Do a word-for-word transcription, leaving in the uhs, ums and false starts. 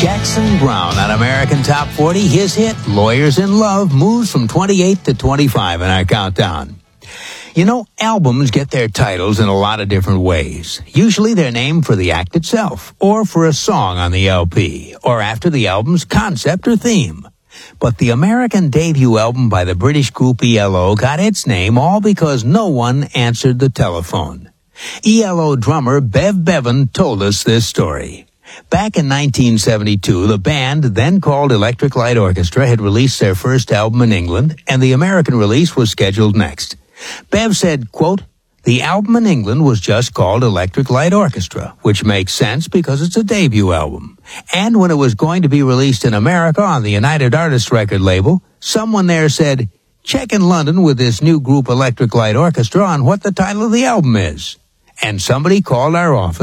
Jackson Browne on American Top forty. His hit, Lawyers in Love, moves from twenty-eight to twenty-five in our countdown. You know, albums get their titles in a lot of different ways. Usually they're named for the act itself, or for a song on the L P, or after the album's concept or theme. But the American debut album by the British group E L O got its name all because no one answered the telephone. E L O drummer Bev Bevan told us this story. Back in nineteen seventy-two, the band, then called Electric Light Orchestra, had released their first album in England, and the American release was scheduled next. Bev said, quote, "The album in England was just called Electric Light Orchestra, which makes sense because it's a debut album. And when it was going to be released in America on the United Artists record label, someone there said, check in London with this new group Electric Light Orchestra on what the title of the album is. And somebody called our office